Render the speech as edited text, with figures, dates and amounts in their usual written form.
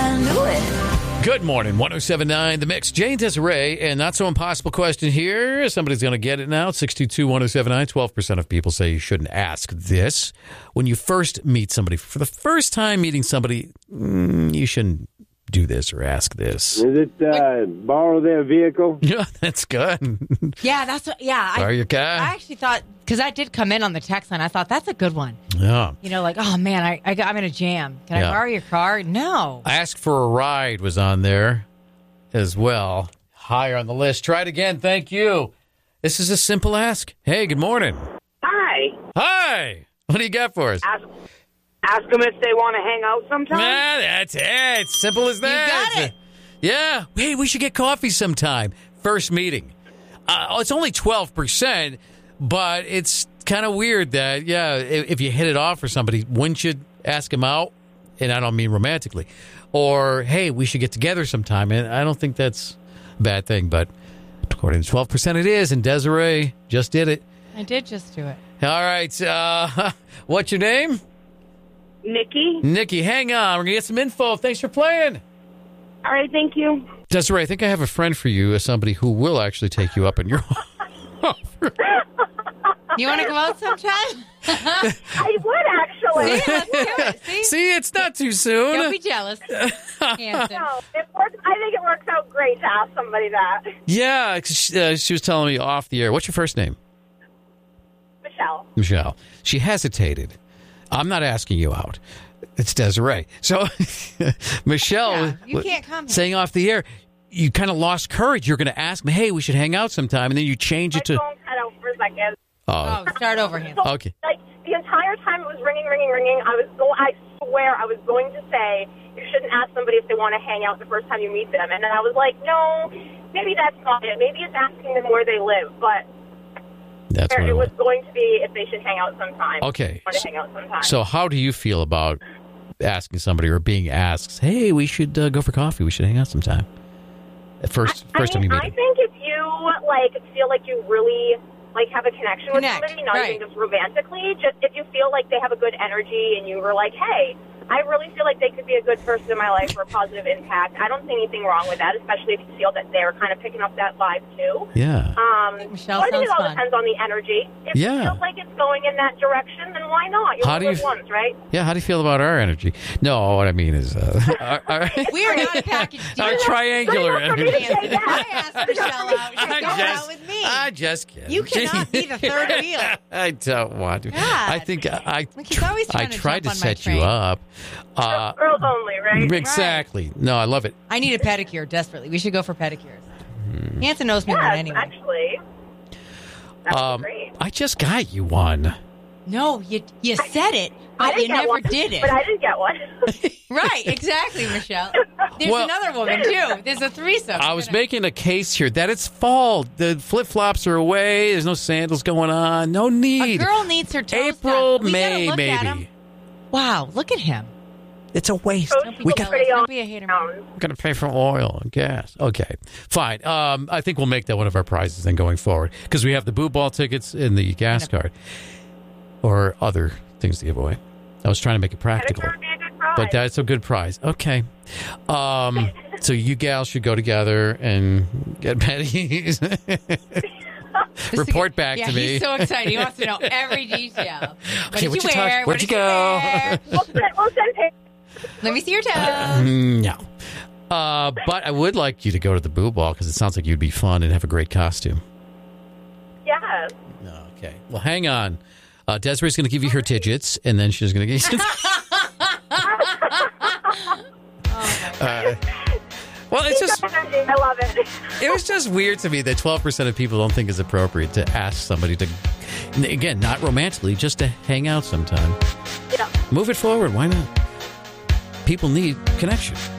I knew it. Good morning, 107.9 The Mix. Jane Desiree, and not so impossible question here. Somebody's going to get it now. 622-1079. 12% of people say you shouldn't ask this. When you first meet somebody, for the first time meeting somebody, you shouldn't do this or ask this. Is it borrow their vehicle? Yeah, that's good. Yeah, that's what, yeah. Borrow your car? I actually thought, because I did come in on the text line, I thought that's a good one. Yeah. You know, like, oh man, I'm in a jam. Can I borrow your car? No. Ask for a ride was on there as well. Higher on the list. Try it again. Thank you. This is a simple ask. Hey, good morning. Hi. Hi. What do you got for us? Ask them if they want to hang out sometime. Nah, that's it. It's simple as that. You got it. Yeah. Hey, we should get coffee sometime. First meeting. It's only 12%, but it's kind of weird that, if you hit it off for somebody, wouldn't you ask them out? And I don't mean romantically. Or, hey, we should get together sometime. And I don't think that's a bad thing, but according to 12%, it is. And Desiree just did it. I did just do it. All right. What's your name? Nikki, hang on. We're going to get some info. Thanks for playing. all right, thank you. Desiree, I think I have a friend for you, as somebody who will actually take you up on your offer. You want to go out sometime? I would actually. Let's do it. See? It's not too soon. Don't be jealous. Hanson. No, I think it works out great to ask somebody that. Yeah, she was telling me off the air. What's your first name? Michelle. She hesitated. I'm not asking you out. It's Desiree. So, Michelle, you can't come here. saying off the air, you kind of lost courage. You're going to ask me, hey, we should hang out sometime. And then you change it to... My phone cut out for a second. Oh, start over, Hanson. Okay. Like, the entire time it was ringing. I swear I was going to say, you shouldn't ask somebody if they want to hang out the first time you meet them. And then I was like, no, maybe that's not it. Maybe it's asking them where they live. But That's what it was going to be if they should hang out sometime. Okay. Want to hang out sometime. So how do you feel about asking somebody or being asked, hey, we should go for coffee. We should hang out sometime. First time you meet I them. think if you, feel like you really... have a connection with somebody, not even just romantically. Just if you feel like they have a good energy and you were like, hey, I really feel like they could be a good person in my life for a positive impact. I don't see anything wrong with that, especially if you feel that they're kind of picking up that vibe too. Yeah. Michelle, so I think it all sounds fun. depends on the energy. If you feel like it's going in that direction, then why not? You're the good ones, right? Yeah, how do you feel about our energy? No, what I mean is... we are not a package deal. Our triangular energy. I asked Michelle out. She's going out with me. I just kidding. You cannot be the third wheel. I don't want to. God. I think I He's always I trying to tried to jump on my set you train. up. Girls only, right? Exactly. No, I love it. I need a pedicure desperately. We should go for pedicures. Hanson knows me more Yes, anyway. actually. That's great. I just got you one. No, you said it, I but didn't you get never one, did it. But I didn't get one. Right, exactly, Michelle. There's Well- another woman, too. There's a threesome. I was making a case here that it's fall. The flip-flops are away. There's no sandals going on. No A need. girl needs her toes April, done. We gotta May, look at him. maybe. Wow, look at him. It's a waste. So Don't be We jealous. pretty Don't be a hater. We're going to pay for oil and gas. Okay, fine. I think we'll make that one of our prizes then going forward because we have the boo ball tickets and the gas card or other things to give away. I was trying to make it practical, Pedicure would be a good prize. but that's a good prize. Okay. So you gals should go together and get petties. Report back to me. He's so excited. He wants to know every detail. What Okay, did what'd you you wear? touch? What Where'd did you go? wear? We'll send pictures. Let me see your toes. No. But I would like you to go to the boo ball because it sounds like you'd be fun and have a great costume. Yes. Okay. Well, hang on. Desiree's going to give you her digits, and then she's going to give you... Well, it's just... I love it. It was just weird to me that 12% of people don't think it's appropriate to ask somebody to... Again, not romantically, just to hang out sometime. Yeah. Move it forward. Why not? People need connection.